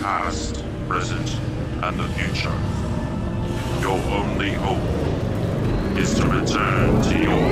past, present, and the future. Your only hope is to return to your